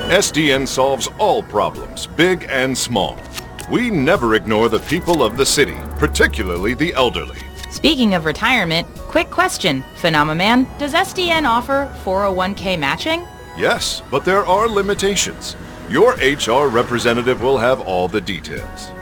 SDN solves all problems, big and small. We never ignore the people of the city, particularly the elderly. Speaking of retirement, quick question. Phenomenon, does SDN offer 401k matching? Yes, but there are limitations. Your HR representative will have all the details.